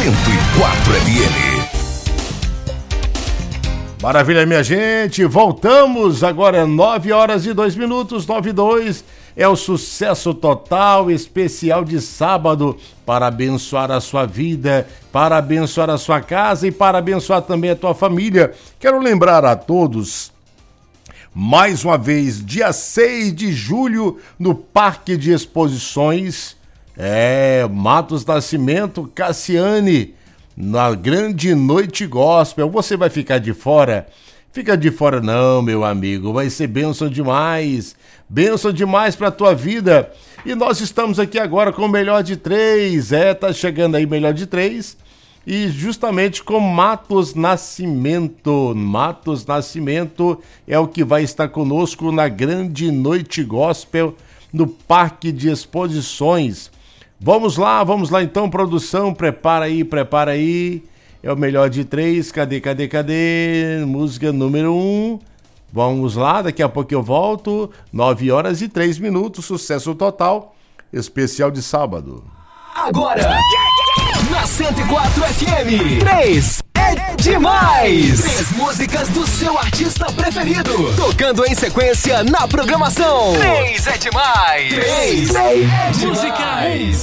104 FM. Maravilha, minha gente, voltamos agora 9h02, 9h02, é o Sucesso Total especial de sábado, para abençoar a sua vida, para abençoar a sua casa e para abençoar também a tua família. Quero lembrar a todos, mais uma vez, dia 6 de julho, no Parque de Exposições, Matos Nascimento, Cassiane, na grande noite gospel. Você vai ficar de fora? Fica de fora não, meu amigo, vai ser bênção demais pra tua vida. E nós estamos aqui agora com o Melhor de Três, tá chegando aí Melhor de Três, e justamente com Matos Nascimento é o que vai estar conosco na grande noite gospel no Parque de Exposições. Vamos lá então, produção, prepara aí, é o Melhor de Três, cadê, música número 1, vamos lá, daqui a pouco eu volto, 9h03, Sucesso Total, especial de sábado. Agora, na 104 FM, 3 é demais! 3 músicas do seu artista preferido, tocando em sequência na programação. 3 é demais! 3 é demais!